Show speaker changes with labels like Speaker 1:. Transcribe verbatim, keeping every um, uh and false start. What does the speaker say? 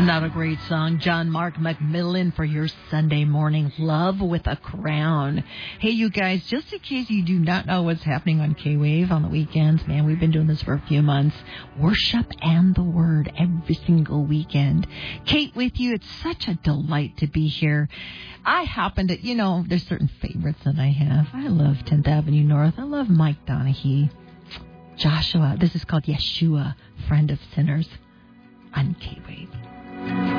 Speaker 1: Not a great song. John Mark McMillan for your Sunday morning Love with a Crown. Hey, you guys, just in case you do not know what's happening on K-Wave on the weekends, man, we've been doing this for a few months. Worship and the Word every single weekend. Kate with you. It's such a delight to be here. I happen to, you know, there's certain favorites that I have. I love tenth Avenue North. I love Mike Donahue. Joshua. This is called Yeshua, Friend of Sinners on K-Wave.